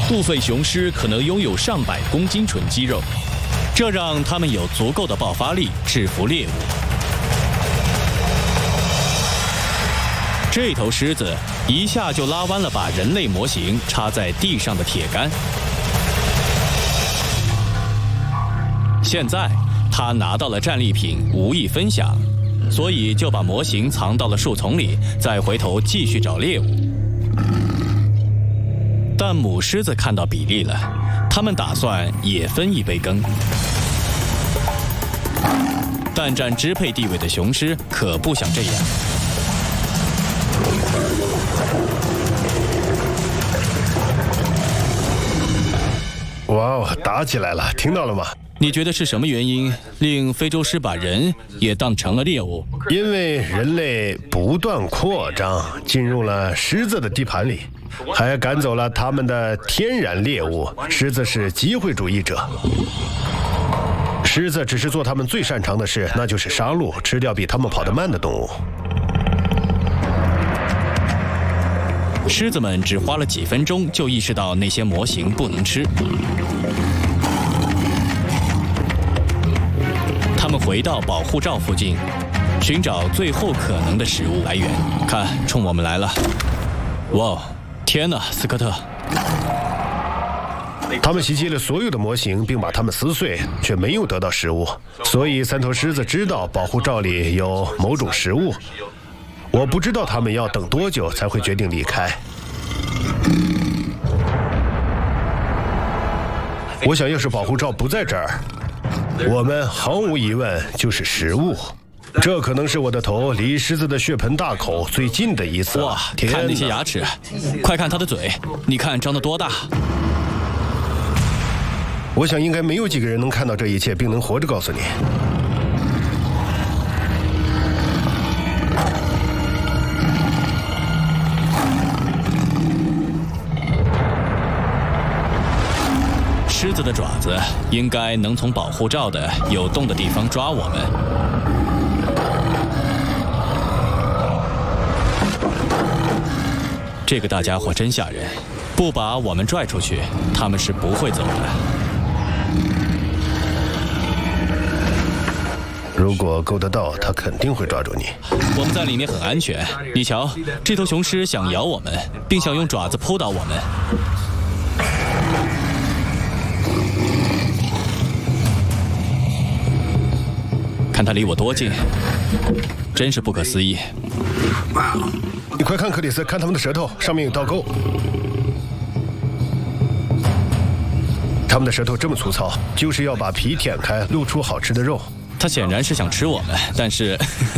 部分雄狮可能拥有上百公斤纯肌肉，这让它们有足够的爆发力制服猎物。这头狮子一下就拉弯了把人类模型插在地上的铁杆。现在他拿到了战利品，无意分享，所以就把模型藏到了树丛里，再回头继续找猎物。但母狮子看到比利了，他们打算也分一杯羹。但占支配地位的雄狮可不想这样。 哇哦，打起来了，听到了吗？ 你觉得是什么原因令非洲狮把人也当成了猎物？ 因为人类不断扩张，进入了狮子的地盘里，还赶走了他们的天然猎物。狮子是机会主义者，狮子只是做他们最擅长的事，那就是杀戮，吃掉比他们跑得慢的动物。 狮子们只花了几分钟就意识到那些模型不能吃。他们回到保护罩附近，寻找最后可能的食物来源。看，冲我们来了！哇，天哪，斯科特！ 他们袭击了所有的模型，并把它们撕碎，却没有得到食物。所以三头狮子知道保护罩里有某种食物。我不知道他们要等多久才会决定离开。我想，要是保护罩不在这儿，我们毫无疑问就是食物。这可能是我的头离狮子的血盆大口最近的一次。 哇，看那些牙齿，快看它的嘴，你看张得多大！ 我想应该没有几个人能看到这一切，并能活着告诉你。 狮子的爪子应该能从保护罩的有洞的地方抓我们。这个大家伙真吓人，不把我们拽出去，他们是不会走的。 如果够得到，他肯定会抓住你。 我们在里面很安全。你瞧，这头雄狮想咬我们，并想用爪子扑倒我们。看他离我多近，真是不可思议。 你快看，克里斯，看他们的舌头，上面有倒钩。他们的舌头这么粗糙，就是要把皮舔开，露出好吃的肉。 他显然是想吃我们，但是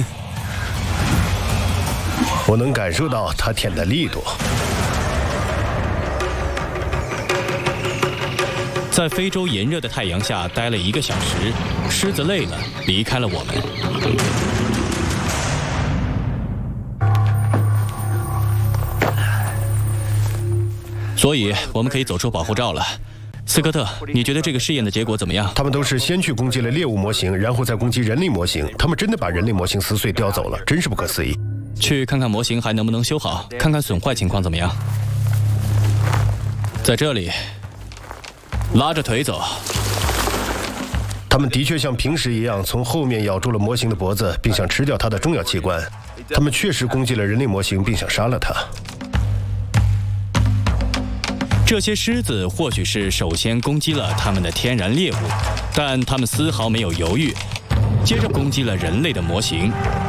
我能感受到他舔的力度。 在非洲炎热的太阳下待了1个小时，狮子累了，离开了我们。所以我们可以走出保护罩了。斯科特，你觉得这个试验的结果怎么样？ 他们都是先去攻击了猎物模型，然后再攻击人类模型。他们真的把人类模型撕碎叼走了，真是不可思议。 去看看模型还能不能修好，看看损坏情况怎么样。在这里，拉着腿走。 他们的确像平时一样，从后面咬住了模型的脖子，并想吃掉它的重要器官。他们确实攻击了人类模型，并想杀了它。 这些狮子或许是首先攻击了他们的天然猎物，但他们丝毫没有犹豫，接着攻击了人类的模型。